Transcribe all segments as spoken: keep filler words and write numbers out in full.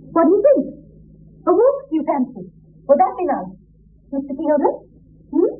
What do you think? A walk, do you fancy? Would that be nice? Mister Fielding? Hmm?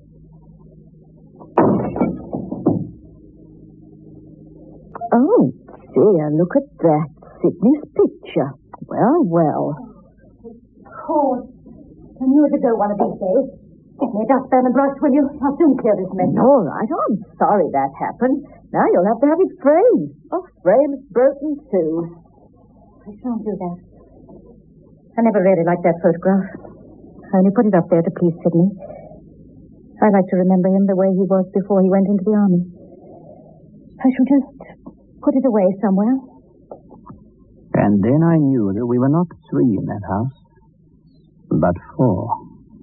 Oh, dear, look at that. Sidney's picture. Well, well. Of course. I knew it would go one of these days. Get me a dustpan and brush, will you? I'll soon clear this mess. All right. Oh, I'm sorry that happened. Now you'll have to have it framed. Oh, frame's broken too. I shan't do that. I never really liked that photograph. I only put it up there to please Sidney. I like to remember him the way he was before he went into the army. I shall just put it away somewhere. And then I knew that we were not three in that house, but four.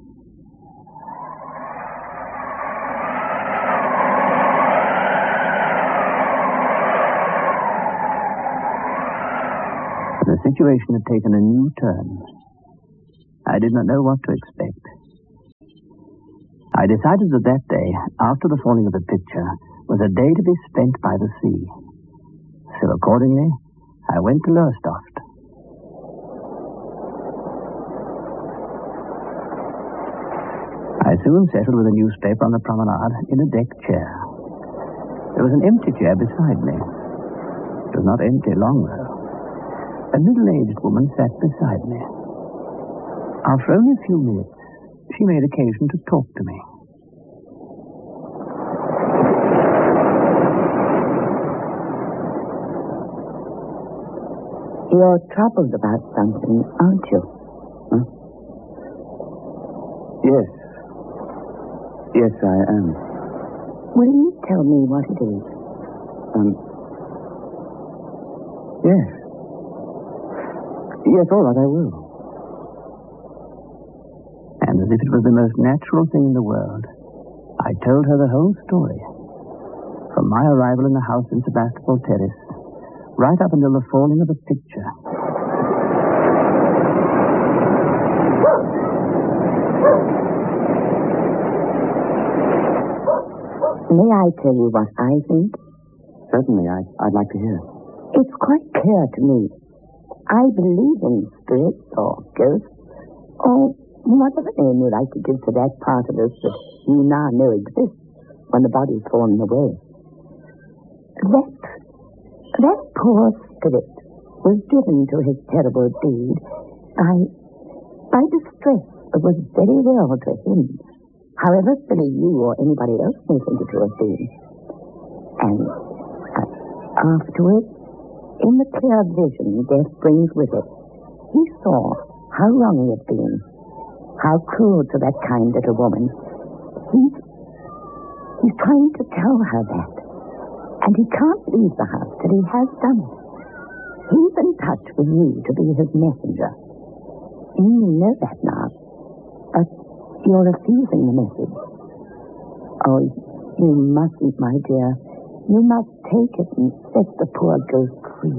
The situation had taken a new turn. I did not know what to expect. I decided that that day, after the falling of the picture, was a day to be spent by the sea. So accordingly, I went to Lowestoft. I soon settled with a newspaper on the promenade in a deck chair. There was an empty chair beside me. It was not empty long, though. A middle-aged woman sat beside me. After only a few minutes, she made occasion to talk to me. You're troubled about something, aren't you? Huh? Yes. Yes, I am. Will you tell me what it is? Um. Yes. Yes, all right, I will. And as if it was the most natural thing in the world, I told her the whole story. From my arrival in the house in Sebastopol Terrace, right up until the falling of the picture. May I tell you what I think? Certainly, I, I'd like to hear. It's quite clear to me. I believe in spirits or ghosts, or whatever name you like to give to that part of us that you now know exists when the body's fallen away. That, that poor spirit was driven to his terrible deed by, by distress that was very real to him, however silly you or anybody else may think it to have been. And uh, afterwards, in the clear vision death brings with it, he saw how wrong he had been, how cruel to that kind little woman. He's, he's trying to tell her that, and he can't leave the house till he has done it. He's in touch with you to be his messenger. You know that now, but you're refusing the message. Oh, you mustn't, my dear. You must take it and set the poor ghost free.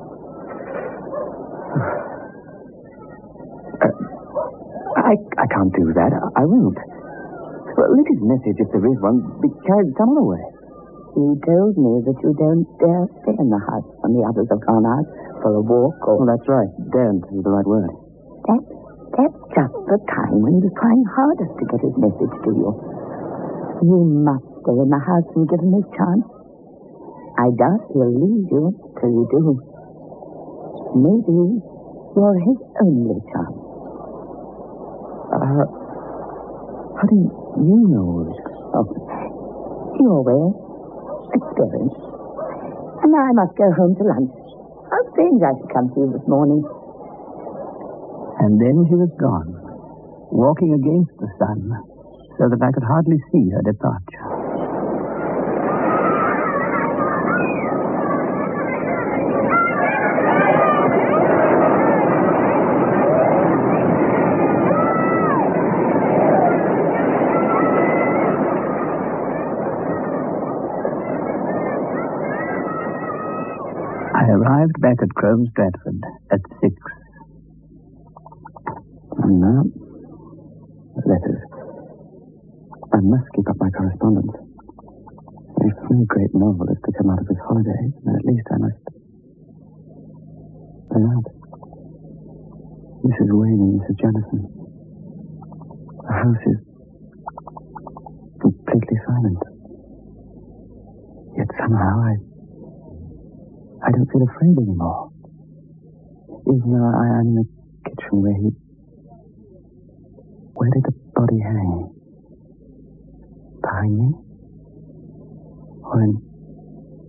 Uh, I, I can't do that. I, I won't. Well, let his message, if there is one, be carried some other way. You told me that you don't dare stay in the house when the others have gone out for a walk or... Well, that's right. Daren't is the right word. That's, that's just the time when he was trying hardest to get his message to you. You must stay in the house and give him his chance. I doubt he'll leave you till you do. Maybe you're his only chance. Uh, how do you know it? Oh, your way. Experience. And now I must go home to lunch. How strange I should come to you this morning. And then she was gone, walking against the sun, so that I could hardly see her departure. I arrived back at Crome Stratford at six. And now, letters. I must keep up my correspondence. If no great novel is to come out of this holiday, then at least I must... Go out. Missus Wayne and Missus Jonathan. The house is completely silent. Yet somehow I... I don't feel afraid anymore. Even though I am in the kitchen where he... Where did the body hang? Behind me?